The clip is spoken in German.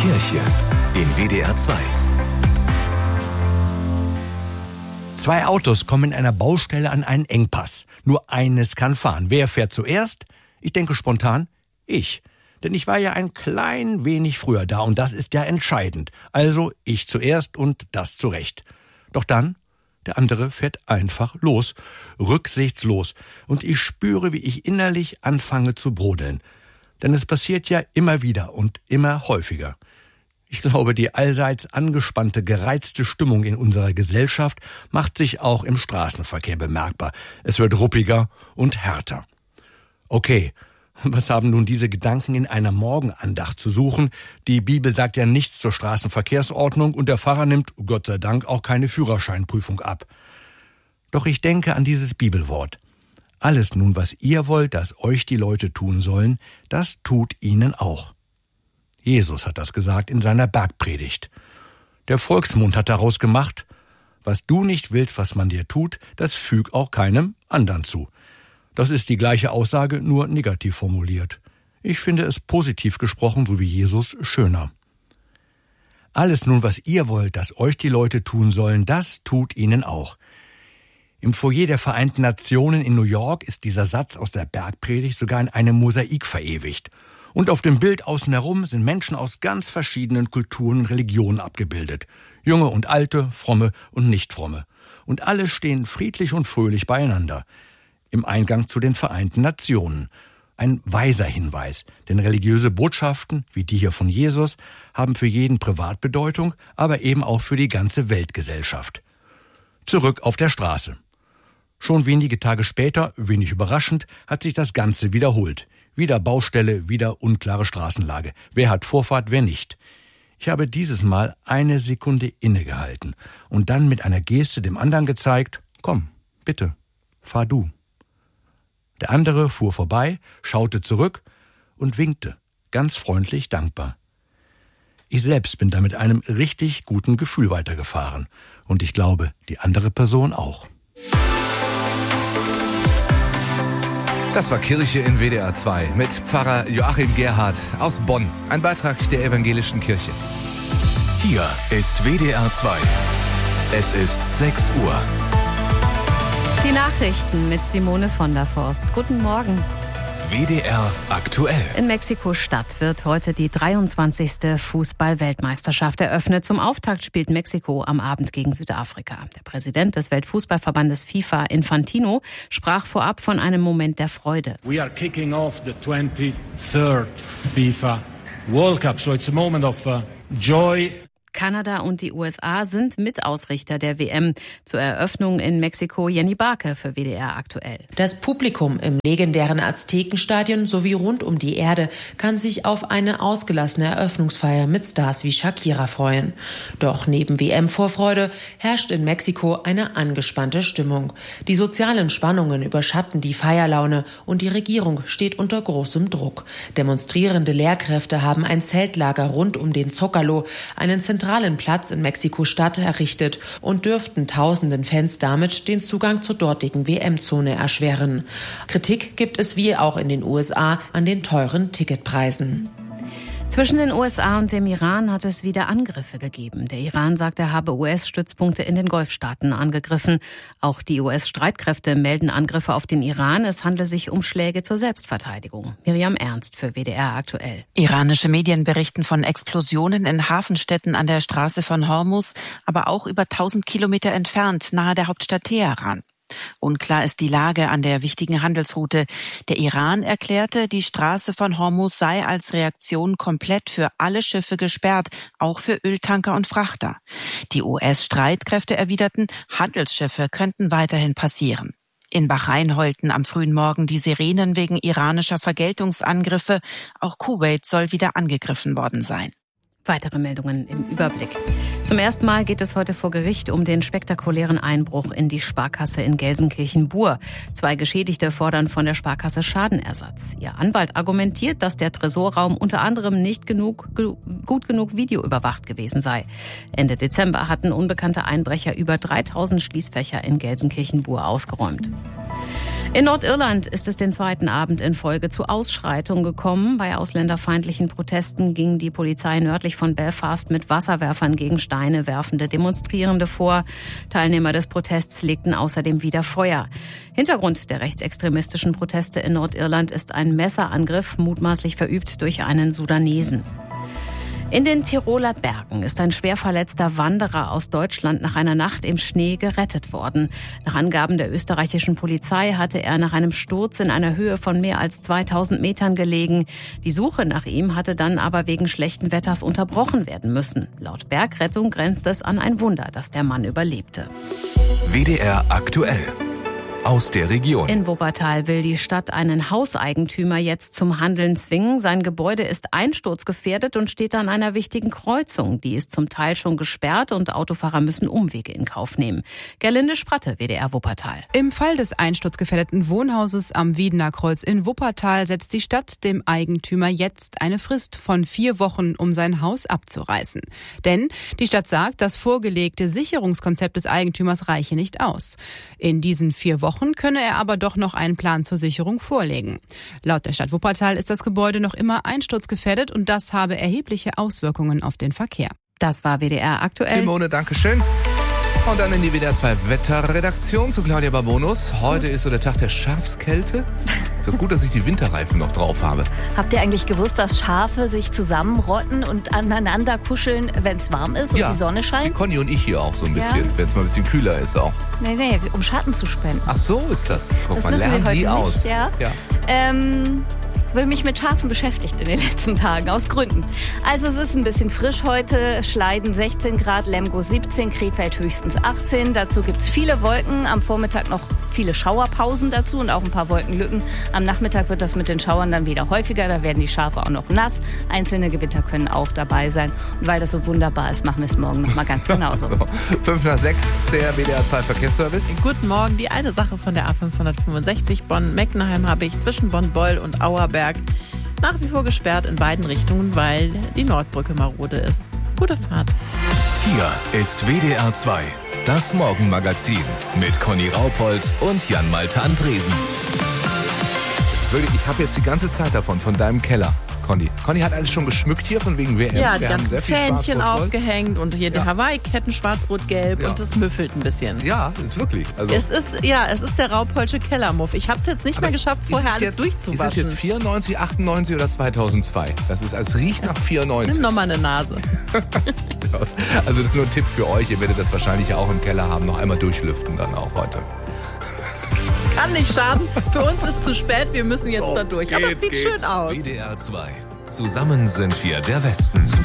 Kirche in WDR 2. Zwei Autos kommen in einer Baustelle an einen Engpass. Nur eines kann fahren. Wer fährt zuerst? Ich denke spontan, ich. Denn ich war ja ein klein wenig früher da und das ist ja entscheidend. Also ich zuerst und das zurecht. Doch dann, der andere fährt einfach los, rücksichtslos. Und ich spüre, wie ich innerlich anfange zu brodeln. Denn es passiert ja immer wieder und immer häufiger. Ich glaube, die allseits angespannte, gereizte Stimmung in unserer Gesellschaft macht sich auch im Straßenverkehr bemerkbar. Es wird ruppiger und härter. Okay, was haben nun diese Gedanken in einer Morgenandacht zu suchen? Die Bibel sagt ja nichts zur Straßenverkehrsordnung und der Pfarrer nimmt, Gott sei Dank, auch keine Führerscheinprüfung ab. Doch ich denke an dieses Bibelwort. Alles nun, was ihr wollt, dass euch die Leute tun sollen, das tut ihnen auch. Jesus hat das gesagt in seiner Bergpredigt. Der Volksmund hat daraus gemacht, was du nicht willst, was man dir tut, das füg auch keinem anderen zu. Das ist die gleiche Aussage, nur negativ formuliert. Ich finde es positiv gesprochen, so wie Jesus, schöner. Alles nun, was ihr wollt, dass euch die Leute tun sollen, das tut ihnen auch. Im Foyer der Vereinten Nationen in New York ist dieser Satz aus der Bergpredigt sogar in einem Mosaik verewigt. Und auf dem Bild außen herum sind Menschen aus ganz verschiedenen Kulturen und Religionen abgebildet. Junge und Alte, Fromme und Nichtfromme. Und alle stehen friedlich und fröhlich beieinander. Im Eingang zu den Vereinten Nationen. Ein weiser Hinweis, denn religiöse Botschaften, wie die hier von Jesus, haben für jeden Privatbedeutung, aber eben auch für die ganze Weltgesellschaft. Zurück auf der Straße. Schon wenige Tage später, wenig überraschend, hat sich das Ganze wiederholt. Wieder Baustelle, wieder unklare Straßenlage. Wer hat Vorfahrt, wer nicht? Ich habe dieses Mal eine Sekunde innegehalten und dann mit einer Geste dem anderen gezeigt, komm, bitte, fahr du. Der andere fuhr vorbei, schaute zurück und winkte, ganz freundlich dankbar. Ich selbst bin da mit einem richtig guten Gefühl weitergefahren und ich glaube, die andere Person auch. Das war Kirche in WDR 2 mit Pfarrer Joachim Gerhardt aus Bonn. Ein Beitrag der Evangelischen Kirche. Hier ist WDR 2. Es ist 6 Uhr. Die Nachrichten mit Simone von der Forst. Guten Morgen. WDR aktuell. In Mexiko-Stadt wird heute die 23. Fußball-Weltmeisterschaft eröffnet. Zum Auftakt spielt Mexiko am Abend gegen Südafrika. Der Präsident des Weltfußballverbandes FIFA, Infantino, sprach vorab von einem Moment der Freude. We are kicking off the 23rd FIFA World Cup, so it's a moment of joy. Kanada und die USA sind Mitausrichter der WM. Zur Eröffnung in Mexiko Jenny Barke für WDR aktuell. Das Publikum im legendären Aztekenstadion sowie rund um die Erde kann sich auf eine ausgelassene Eröffnungsfeier mit Stars wie Shakira freuen. Doch neben WM-Vorfreude herrscht in Mexiko eine angespannte Stimmung. Die sozialen Spannungen überschatten die Feierlaune und die Regierung steht unter großem Druck. Demonstrierende Lehrkräfte haben ein Zeltlager rund um den Zócalo, einen zentralen Platz in Mexiko-Stadt, errichtet und dürften tausenden Fans damit den Zugang zur dortigen WM-Zone erschweren. Kritik gibt es wie auch in den USA an den teuren Ticketpreisen. Zwischen den USA und dem Iran hat es wieder Angriffe gegeben. Der Iran sagt, er habe US-Stützpunkte in den Golfstaaten angegriffen. Auch die US-Streitkräfte melden Angriffe auf den Iran. Es handle sich um Schläge zur Selbstverteidigung. Miriam Ernst für WDR aktuell. Iranische Medien berichten von Explosionen in Hafenstädten an der Straße von Hormuz, aber auch über 1000 Kilometer entfernt, nahe der Hauptstadt Teheran. Unklar ist die Lage an der wichtigen Handelsroute. Der Iran erklärte, die Straße von Hormuz sei als Reaktion komplett für alle Schiffe gesperrt, auch für Öltanker und Frachter. Die US-Streitkräfte erwiderten, Handelsschiffe könnten weiterhin passieren. In Bahrain heulten am frühen Morgen die Sirenen wegen iranischer Vergeltungsangriffe. Auch Kuwait soll wieder angegriffen worden sein. Weitere Meldungen im Überblick. Zum ersten Mal geht es heute vor Gericht um den spektakulären Einbruch in die Sparkasse in Gelsenkirchen-Bur. 2 Geschädigte fordern von der Sparkasse Schadenersatz. Ihr Anwalt argumentiert, dass der Tresorraum unter anderem nicht gut genug videoüberwacht gewesen sei. Ende Dezember hatten unbekannte Einbrecher über 3000 Schließfächer in Gelsenkirchen-Bur ausgeräumt. In Nordirland ist es den zweiten Abend in Folge zu Ausschreitungen gekommen. Bei ausländerfeindlichen Protesten ging die Polizei nördlich von Belfast mit Wasserwerfern gegen Steine werfende Demonstrierende vor. Teilnehmer des Protests legten außerdem wieder Feuer. Hintergrund der rechtsextremistischen Proteste in Nordirland ist ein Messerangriff, mutmaßlich verübt durch einen Sudanesen. In den Tiroler Bergen ist ein schwer verletzter Wanderer aus Deutschland nach einer Nacht im Schnee gerettet worden. Nach Angaben der österreichischen Polizei hatte er nach einem Sturz in einer Höhe von mehr als 2000 Metern gelegen. Die Suche nach ihm hatte dann aber wegen schlechten Wetters unterbrochen werden müssen. Laut Bergrettung grenzt es an ein Wunder, dass der Mann überlebte. WDR aktuell. Aus der Region. In Wuppertal will die Stadt einen Hauseigentümer jetzt zum Handeln zwingen. Sein Gebäude ist einsturzgefährdet und steht an einer wichtigen Kreuzung. Die ist zum Teil schon gesperrt und Autofahrer müssen Umwege in Kauf nehmen. Gerlinde Spratte, WDR Wuppertal. Im Fall des einsturzgefährdeten Wohnhauses am Wiedener Kreuz in Wuppertal setzt die Stadt dem Eigentümer jetzt eine Frist von 4 Wochen, um sein Haus abzureißen. Denn die Stadt sagt, das vorgelegte Sicherungskonzept des Eigentümers reiche nicht aus. In diesen 4 Wochen könne er aber doch noch einen Plan zur Sicherung vorlegen. Laut der Stadt Wuppertal ist das Gebäude noch immer einsturzgefährdet und das habe erhebliche Auswirkungen auf den Verkehr. Das war WDR aktuell. Simone, Dankeschön. Und dann in die WDR 2 Wetterredaktion zu Claudia Barbonus. Heute ist so der Tag der Schafskälte. So gut, dass ich die Winterreifen noch drauf habe. Habt ihr eigentlich gewusst, dass Schafe sich zusammenrotten und aneinander kuscheln, wenn es warm ist und die Sonne scheint? Die Conny und ich hier auch so ein bisschen, wenn es mal ein bisschen kühler ist auch. Nee, um Schatten zu spenden. Ach so ist das. Guck, das man wissen lernt wir heute nie aus. Nicht, ja. Ich habe mich mit Schafen beschäftigt in den letzten Tagen, aus Gründen. Also es ist ein bisschen frisch heute, Schleiden 16 Grad, Lemgo 17, Krefeld höchstens 18. Dazu gibt's viele Wolken, am Vormittag noch viele Schauerpausen dazu und auch ein paar Wolkenlücken. Am Nachmittag wird das mit den Schauern dann wieder häufiger, da werden die Schafe auch noch nass. Einzelne Gewitter können auch dabei sein. Und weil das so wunderbar ist, machen wir es morgen noch mal ganz genauso. So, 5 nach 6, der WDR 2 Verkehrsservice. Guten Morgen, die eine Sache von der A565 Bonn-Meckenheim habe ich zwischen Bonn-Beul und Auerberg nach wie vor gesperrt in beiden Richtungen, weil die Nordbrücke marode ist. Gute Fahrt. Hier ist WDR 2, das Morgenmagazin mit Conny Raupold und Jan-Malte Andresen. Ich habe jetzt die ganze Zeit davon, von deinem Keller. Conny hat alles schon geschmückt hier, von wegen WM. Ja, die ganzen Fähnchen aufgehängt und hier die Hawaii-Ketten schwarz-rot-gelb und das müffelt ein bisschen. Ja, ist wirklich. Also es ist der Raupolsche Kellermuff. Ich habe es jetzt nicht mehr geschafft, vorher alles durchzuwaschen. Ist es jetzt 94, 98 oder 2002? Es riecht nach 94. Nimm nochmal eine Nase. Also das ist nur ein Tipp für euch. Ihr werdet das wahrscheinlich ja auch im Keller haben. Noch einmal durchlüften dann auch heute. Kann nicht schaden. Für uns ist zu spät, wir müssen jetzt da durch. Aber es sieht schön aus. WDR 2. Zusammen sind wir der Westen.